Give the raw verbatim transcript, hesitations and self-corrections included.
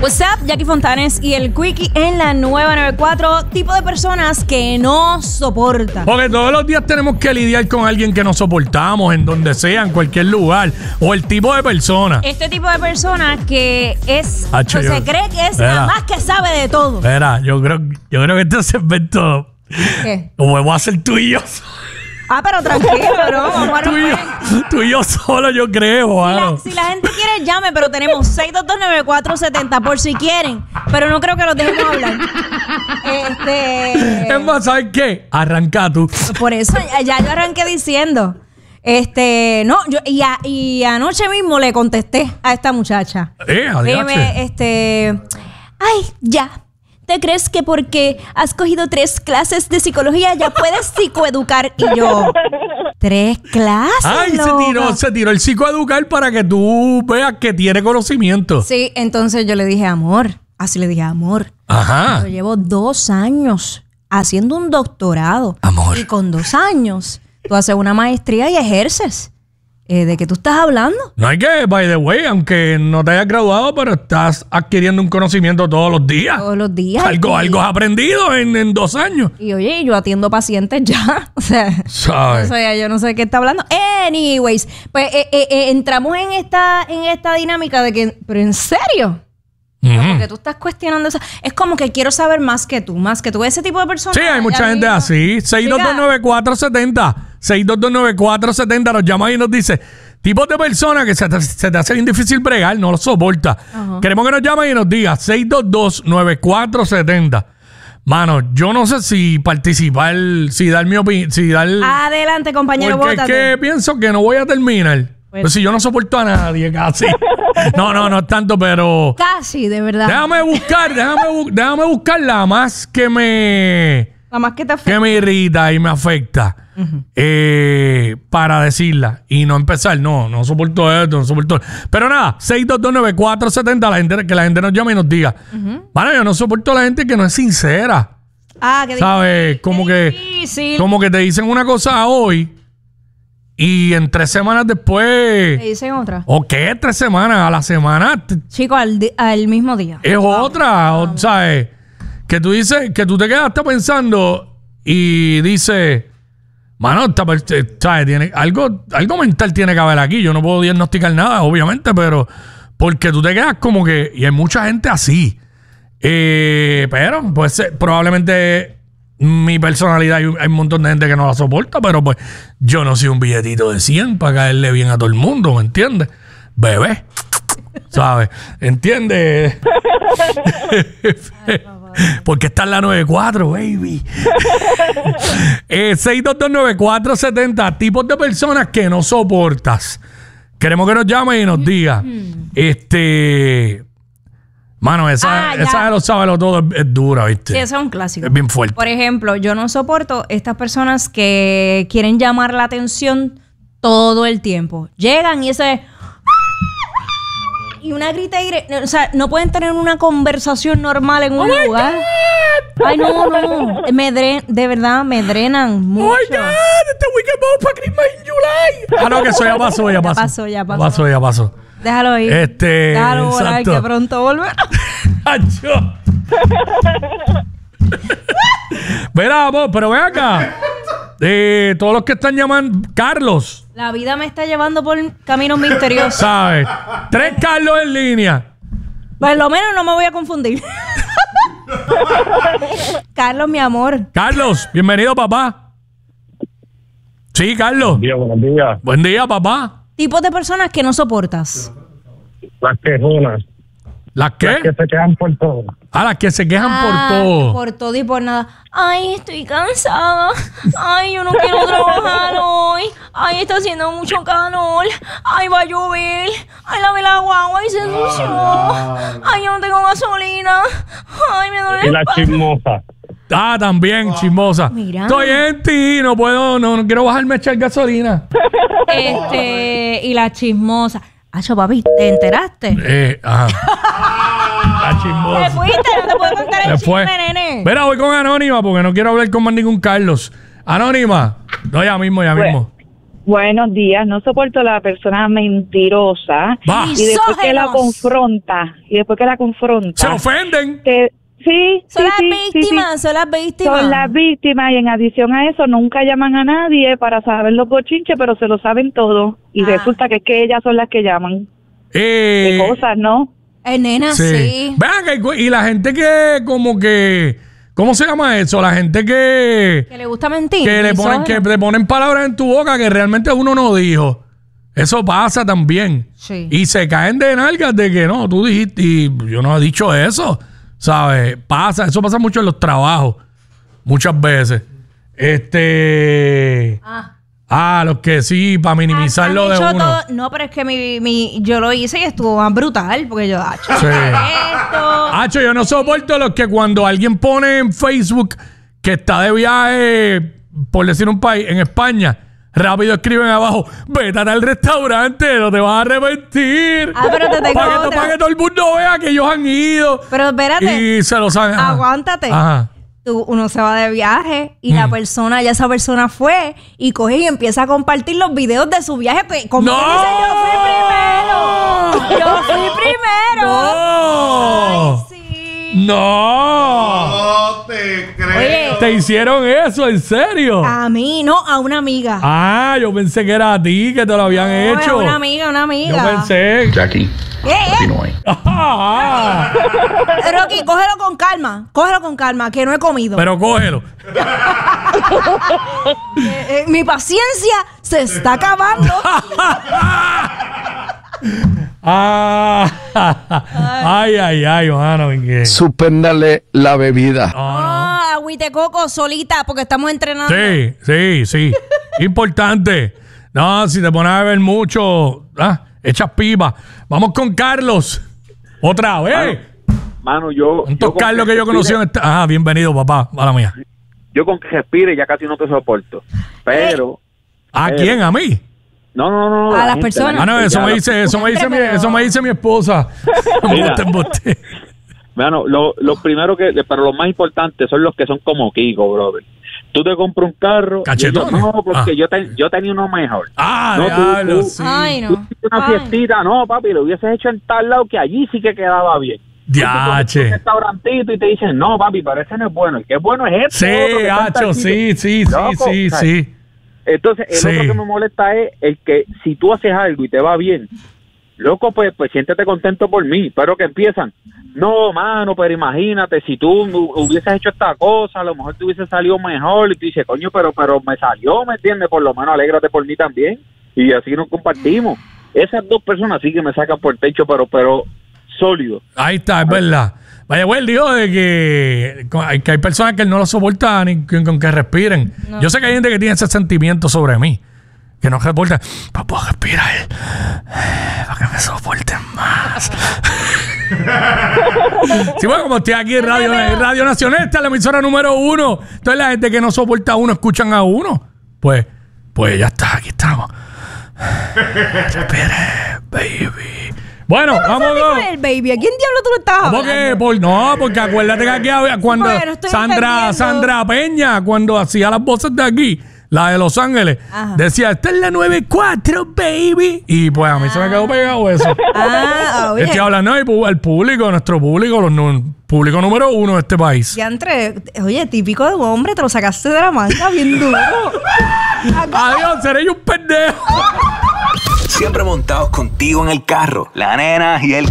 What's up, Jackie Fontanes y el Quickie en la nueva noventa y cuatro. Tipo de personas que no soportan. Porque todos los días tenemos que lidiar con alguien que no soportamos, en donde sea, en cualquier lugar. O el tipo de persona. Este tipo de persona que es, Hacho, o yo- se cree que es Espera. la más que sabe de todo. Espera, yo creo, yo creo que este segmento ¿Qué? lo vamos a hacer tú y yo. Ah, pero tranquilo, bro. Vamos a Tú y yo, romper. tú y yo solo, yo creo, Si la, mano. si la gente quiere, llame, pero tenemos seis dos dos nueve cuatro siete cero por si quieren. Pero no creo que los dejemos hablar. Este. Es más, ¿sabes qué? Arranca tú. Por eso ya, ya yo arranqué diciendo. Este, no, yo y, a- y anoche mismo le contesté a esta muchacha. Eh, adiós. Dime, este, ay, ya. ¿Te crees que porque has cogido tres clases de psicología ya puedes psicoeducar? Y yo, ¿tres clases? Ay, se loca? tiró, se tiró el psicoeducar para que tú veas que tiene conocimiento. Sí, entonces yo le dije, amor, así le dije, amor. Ajá. Yo llevo dos años haciendo un doctorado. Amor. Y con dos años tú haces una maestría y ejerces. Eh, ¿De qué tú estás hablando? No hay que, by the way, aunque no te hayas graduado, pero estás adquiriendo un conocimiento todos los días. Todos los días. Algo, Y- algo has aprendido en, en dos años. Y oye, yo atiendo pacientes ya. O sea, ¿Sabes? o sea, yo no sé de qué está hablando. Anyways, pues eh, eh, eh, entramos en esta, en esta dinámica de que, pero en serio, Ujú. porque tú estás cuestionando eso. Es como que quiero saber más que tú, más que tú. Ese tipo de personas. Sí, hay mucha a mí gente no- así. seis dos dos nueve cuatro siete cero. seis dos dos nueve cuatro siete cero. Nos llama y nos dice tipos de personas que se te, se te hace bien difícil bregar, no lo soporta. Ajá. Queremos que nos llamen y nos diga seis dos dos nueve cuatro siete cero. Mano, yo no sé si participar, si dar mi opinión, si dar... Adelante, compañero, Porque es bótate. que pienso que no voy a terminar. Pues- Pues si yo no soporto a nadie casi. No, no, no es tanto, pero... Casi, de verdad. Déjame buscar, déjame, bu- déjame buscar la más que me... Nada más que te afecta. que me irrita y me afecta. eh, para decirla y no empezar. No, no soporto esto, no soporto. Pero nada, seis dos dos nueve cuatro siete cero. La gente, que la gente nos llame y nos diga. Bueno, yo no soporto a la gente que no es sincera. Ah, que ¿Sabes? Como que, difícil. como que te dicen una cosa hoy y en tres semanas Te después. dicen otra. ¿O qué? Tres semanas. A la semana te- Chico, al, di- al mismo día. es otra. o- ¿Sabes? Que tú dices, que tú te quedaste pensando y dices. Mano, esta per- eh, ¿sabes? Tiene, algo, algo mental tiene que haber aquí. Yo no puedo diagnosticar nada, obviamente, pero porque tú te quedas como que. Y hay mucha gente así. Eh, pero, pues, eh, probablemente mi personalidad, hay, un- hay un montón de gente que no la soporta, pero pues yo no soy un billetito de cien para caerle bien a todo el mundo, ¿me entiendes? Bebé. ¿Sabes? ¿Entiendes? Porque está en la noventa y cuatro, baby. eh, seis dos dos nueve cuatro siete cero. Tipos de personas que no soportas. Queremos que nos llamen y nos diga. Este. Mano, esa, Ah, ya. esa de los sábados todo es, es dura, ¿viste? Sí, eso es un clásico. Es bien fuerte. Por ejemplo, yo no soporto estas personas que quieren llamar la atención todo el tiempo. Llegan y ese... Y una grita y gre- o sea, no pueden tener una conversación normal en un lugar. Ay, no, no. Me dre- de verdad, me drenan ¡Oh, mucho. my God! Este weekend vamos para Christmas in July. Ah, no, que eso ya pasó, ya pasó. pasó, ya pasó. Ya pasó, ya pasó. Déjalo ir. Este, Déjalo volar, exacto. que pronto volverá. ¡Acho! Verá, vos, pero ven acá. Eh, todos los que están llamando, Carlos, La vida me está llevando por caminos misteriosos. ¿sabes? Tres Carlos en línea. Por lo menos no me voy a confundir. Carlos, mi amor. Carlos, bienvenido, papá. Sí, Carlos. Días, buenos días. Buen día, papá. Tipos de personas que no soportas. Las quejonas. ¿Las Que qué? se quedan por todo. Ah, las que se quejan Ah, por todo. Por todo y por nada. Ay, estoy cansada. Ay, yo no quiero trabajar hoy. Ay, está haciendo mucho calor. Ay, va a llover. Ay, lavé la guagua y se ensució. Ay, yo no tengo gasolina. Ay, me duele Y el las pa- chismosas. Ah, también, chismosa. Mira. Estoy en ti, no puedo, no, no quiero bajarme a echar gasolina. Este, y la chismosa. Acho, papi, ¿te enteraste? Eh, ajá. La Te chismosa. fuiste, no te puedo contar el Se fue. chisme, nene. Mira, voy con Anónima porque no quiero hablar con más ningún Carlos. Anónima. No, ya mismo, ya mismo. Buenos días, no soporto a la persona mentirosa Va. y después que la Misógenos. confronta, y después que la confronta. Se ofenden. que- sí, Son sí, las sí, sí, víctimas, sí. son las víctimas. Son las víctimas y en adición a eso nunca llaman a nadie para saber los bochinches, pero se lo saben todo y Ah. resulta que es que ellas son las que llaman. Eh, Qué cosas, ¿no? Eh, nena, sí. sí. Vean que y la gente que como que ¿cómo se llama eso? La gente que Que le gusta mentir. que le ponen que misógeno. le ponen palabras en tu boca que realmente uno no dijo. Eso pasa también. Sí. Y se caen de nalgas de que no, tú dijiste y yo no he dicho eso. ¿Sabes? Pasa, eso pasa mucho en los trabajos. Muchas veces. Este Ah. Ah, los que sí, para minimizar Han lo de hecho uno. todo- no, pero es que mi, mi, yo lo hice y estuvo más brutal. Porque yo, ah, Sí. esto. Hacho, yo no soporto los que cuando alguien pone en Facebook que está de viaje, por decir un país, en España, rápido escriben abajo, vete al restaurante, no te vas a arrepentir. Ah, pero te tengo para, que, otra. para que todo el mundo vea que ellos han ido. Pero espérate, Y se lo saben. Ajá. aguántate. Ajá. Tú- uno se va de viaje y Mm. la persona, ya esa persona fue y coge y empieza a compartir los videos de su viaje. Pues, como ¡No! que dice, yo fui primero. Yo fui primero. ¡No! Ay, sí. ¡No! No te creo. Oye, ¿Te hicieron eso? ¿En serio? a mí, no, a una amiga. Ah, yo pensé que era a ti que te lo habían No, hecho. a una amiga, una amiga. Yo pensé. Jackie, Eh, eh. continúa ahí. Ah, Rocky, cógelo con calma. Cógelo con calma, que no he comido. pero cógelo. Eh, eh, mi paciencia se está acabando. Ah, ay, ay, ay, mano. ¿Qué? Suspéndale la bebida. Ah, agüite coco solita porque estamos entrenando. Sí, sí, sí. Importante. No, si te pones a beber mucho, ah, echas pipa. Vamos con Carlos. Otra vez. Mano, yo. Tantos yo con Carlos que yo respire- conocí en esta. Ajá, bienvenido, papá. Mala mía. Yo con que respire ya casi no te soporto. Pero. ¿A Pero- quién? ¿A mí? No, no, no. A la las gente, personas. la Ah, no, gente, eso ya me lo- dice, eso me dice mi, Pero- eso me dice mi esposa. Mira. Embuste, embuste. Mano, lo, lo primero que. Pero lo más importante son los que son como Kiko, brother. Tú te compras un carro. y Cachetones. ellos, no, porque Ah. yo, te- yo tenía uno mejor. Ah, No, tú- diablo, tú- sí. Ay, Tú no. hiciste una Ay. fiestita, no, papi, lo hubieses hecho en tal lado que allí sí que quedaba bien. Diache. Un restaurantito y te dicen, no, papi, pero ese no es bueno. El que es bueno es este. Sí, otro que está en tal hacho, sitio". sí, sí, sí, Loco, sí, ¿sabes? sí. Entonces, el Sí. otro que me molesta es el que si tú haces algo y te va bien, loco, pues, pues siéntete contento por mí. Pero que empiezan, no, mano, pero imagínate, si tú hu- hubieses hecho esta cosa, a lo mejor te hubiese salido mejor. Y tú dices, coño, pero, pero me salió, ¿me entiendes? Por lo menos alégrate por mí también. Y así nos compartimos. Esas dos personas sí que me sacan por el techo, pero, pero sólido. Ahí está, es verdad. Vaya, güey, dijo de que, que hay personas que no lo soportan ni con, con que respiren. Yo sé que hay gente que tiene ese sentimiento sobre mí. Que no soporta. Para poder respirar. Para que me soporten más. Sí, bueno, como estoy aquí en Radio, en Radio Nacional, esta es la emisora número uno. Entonces la gente que no soporta a uno, escuchan a uno. Pues, pues ya está, aquí estamos. Respire, baby. Bueno, vamos. ¿Qué fue el baby? ¿A quién diablo tú lo estabas ¿Cómo hablando? que? Por, no, porque acuérdate que aquí había cuando Bueno, estoy Sandra, entendiendo. Sandra Peña, cuando hacía las voces de aquí, la de Los Ángeles, Ajá. decía, esta es la noventa y cuatro, baby. Y pues a mí se me quedó pegado eso. Ah, oye. Estoy hablando del pu- al público, nuestro público, los nu- público número uno de este país. Ya entre, oye, típico de un hombre, te lo sacaste de la manga bien duro. Adiós, seré yo un pendejo. Siempre montados contigo en el carro. La nena y el